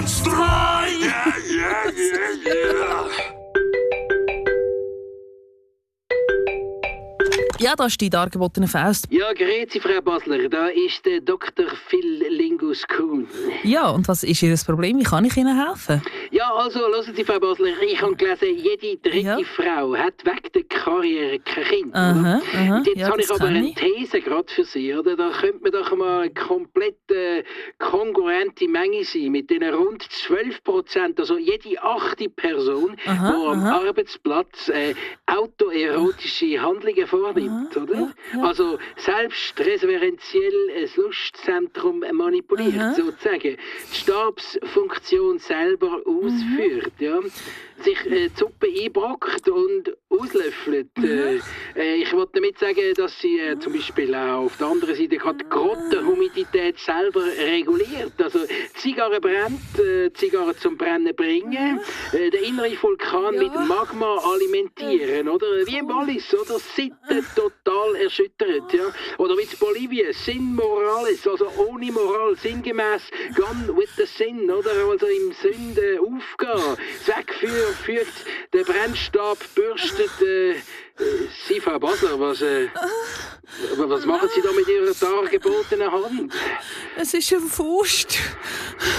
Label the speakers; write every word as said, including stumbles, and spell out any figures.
Speaker 1: Strike! Yeah, yeah, yeah, yeah.
Speaker 2: Ja, da steht dargebotene Faust.
Speaker 3: Ja, grüezi, Frau Basler. Da ist der Doktor Phil Lingus Kuhn.
Speaker 2: Ja, und was ist Ihr Problem? Wie kann ich Ihnen helfen?
Speaker 3: Ja, also, hören Sie, Frau Basler, ich habe gelesen, jede dritte
Speaker 2: Ja.
Speaker 3: Frau hat wegen der Karriere kein Kind.
Speaker 2: Aha, aha.
Speaker 3: Und jetzt
Speaker 2: Ja,
Speaker 3: habe
Speaker 2: das
Speaker 3: ich aber
Speaker 2: kann
Speaker 3: eine
Speaker 2: ich.
Speaker 3: These gerade für Sie. Oder? Da könnte man doch mal eine komplett äh, kongruente Menge sein mit den rund zwölf Prozent, also jede achte Person,
Speaker 2: Aha,
Speaker 3: die am
Speaker 2: aha.
Speaker 3: Arbeitsplatz äh, autoerotische Handlungen vornimmt. Oder?
Speaker 2: ja, ja.
Speaker 3: Also selbst referenziell ein Lustzentrum manipuliert,
Speaker 2: Aha.
Speaker 3: sozusagen. Die Stabsfunktion selber ausführt. Ja? Sich äh, die Suppe einbrockt und auslöffelt. Äh, äh, ich wollte damit sagen, dass sie äh, zum Beispiel auch auf der anderen Seite gerade die Grottenhumidität selber reguliert. Also die Zigarre brennt, äh, die Zigarre zum Brennen bringen, äh, der innere Vulkan
Speaker 2: Ja.
Speaker 3: mit Magma alimentieren, oder? Wie im Wallis, oder? Sitten total erschüttert, ja? Oder wie in Bolivien, Sin Morales, also ohne Moral, sinngemäß Gone with the Sin, oder? Also im Sünde aufgehen. Das Wegführen führt den Brennstab, bürstet äh, äh, Sie, Frau Basler, was, äh, was machen Sie da mit Ihrer dargebotenen Hand?
Speaker 2: Es ist eine Faust.